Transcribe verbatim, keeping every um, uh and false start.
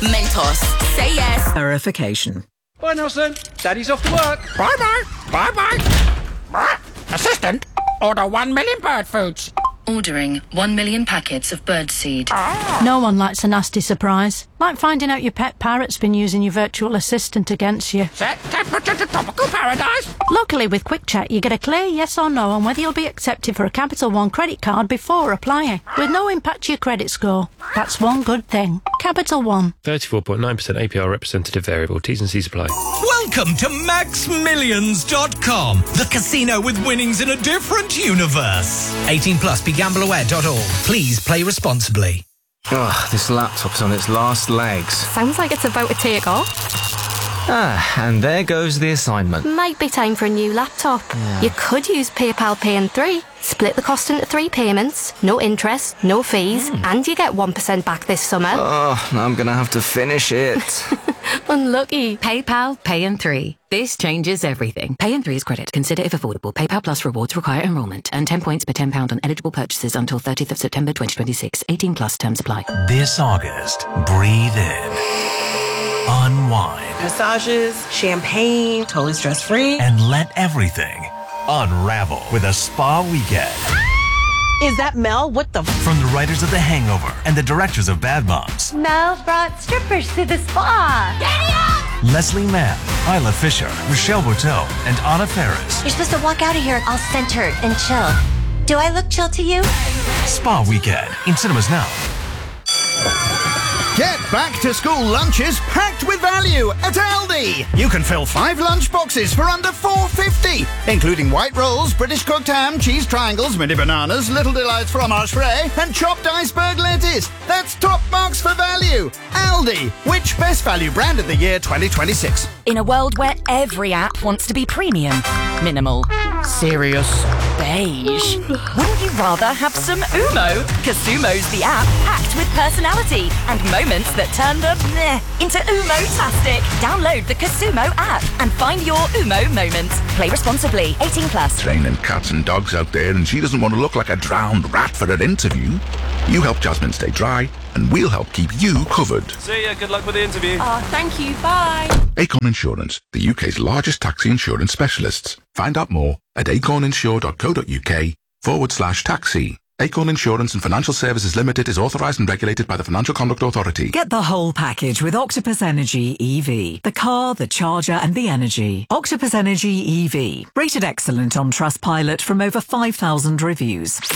Mentos. Say yes. Verification. Bye, Nelson. Daddy's off to work. Bye-bye. Bye-bye. Assistant, order one million bird foods. Ordering one million packets of birdseed. No one likes a nasty surprise. Like finding out your pet parrot's been using your virtual assistant against you. Set temperature to tropical paradise. Luckily, with Quick Check, you get a clear yes or no on whether you'll be accepted for a Capital One credit card before applying, with no impact to your credit score. That's one good thing. Capital One. thirty-four point nine percent A P R representative variable. T's and C's apply. Welcome to max millions dot com, the casino with winnings in a different universe. eighteen plus, be gamble aware dot org. Please play responsibly. Ugh, this laptop's on its last legs. Sounds like it's about to take off. Ah, and there goes the assignment. Might be time for a new laptop. Yeah. You could use PayPal Pay in three. Split the cost into three payments, no interest, no fees, mm. and you get one percent back this summer. Oh, now I'm going to have to finish it. Unlucky. PayPal Pay in three. This changes everything. Pay in three is credit. Consider if affordable. PayPal Plus rewards require enrolment. Earn ten points per ten pounds on eligible purchases until thirtieth of September twenty twenty-six. eighteen plus terms apply. This August, breathe in. Unwind. Massages, champagne, totally stress-free. And let everything unravel with a spa weekend. Is that Mel? What the f- From the writers of The Hangover and the directors of Bad Moms. Mel brought strippers to the spa. Get Leslie Mann, Isla Fisher, Rochelle Boteau, and Anna Faris. You're supposed to walk out of here all centered and chill. Do I look chill to you? Spa Weekend in cinemas now. Get back to school lunches packed with value at Aldi. You can fill five lunch boxes for under four fifty, including white rolls, British cooked ham, cheese triangles, mini bananas, Little Delights fromage frais, and chopped iceberg lettuce. That's top marks for value. Aldi, which best value brand of the year twenty twenty-six? In a world where every app wants to be premium, minimal, serious, beige, wouldn't you rather have some Umo? Casumo's the app packed with personality and moments that turn the meh into Umo-tastic. Download the Casumo app and find your Umo moments. Play responsibly. eighteen plus. Training cats and dogs out there, and she doesn't want to look like a drowned rat for her interview. You help Jasmine stay dry, and we'll help keep you covered. See ya. Good luck with the interview. Oh, thank you. Bye. Acorn Insurance, the U K's largest taxi insurance specialists. Find out more at acorninsure.co.uk forward slash taxi. Acorn Insurance and Financial Services Limited is authorised and regulated by the Financial Conduct Authority. Get the whole package with Octopus Energy E V. The car, the charger and the energy. Octopus Energy E V. Rated excellent on Trustpilot from over five thousand reviews.